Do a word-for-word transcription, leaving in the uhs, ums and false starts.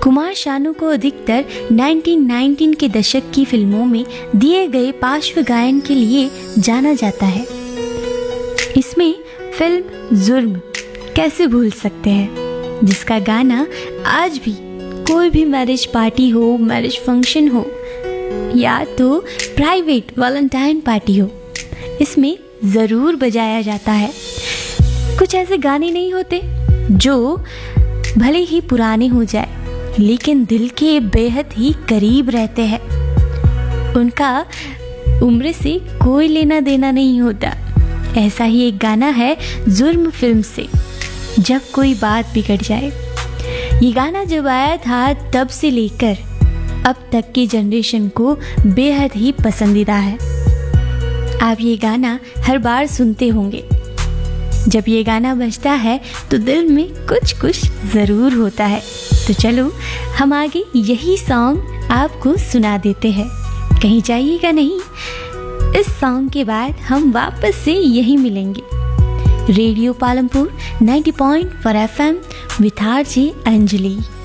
कुमार शानू को अधिकतर उन्नीस सौ उन्नीस के दशक की फिल्मों में दिए गए पार्श्व गायन के लिए जाना जाता है। इसमें फिल्म जुर्म कैसे भूल सकते हैं, जिसका गाना आज भी कोई भी मैरिज पार्टी हो, मैरिज फंक्शन हो या तो प्राइवेट वैलेंटाइन पार्टी हो, इसमें ज़रूर बजाया जाता है। कुछ ऐसे गाने नहीं होते जो भले ही पुराने हो जाए लेकिन दिल के बेहद ही करीब रहते हैं। उनका उम्र से कोई लेना देना नहीं होता। ऐसा ही एक गाना है जुर्म फिल्म से, जब कोई बात बिगड़ जाए। ये गाना जब आया था तब से लेकर अब तक की जनरेशन को बेहद ही पसंदीदा है। आप ये गाना हर बार सुनते होंगे। जब ये गाना बजता है तो दिल में कुछ कुछ ज़रूर होता है। तो चलो हम आगे यही सॉन्ग आपको सुना देते हैं, कहीं जाइएगा नहीं। इस सॉन्ग के बाद हम वापस से यही मिलेंगे। रेडियो पालमपुर नब्बे पॉइंट चार F am with RJ Anjali.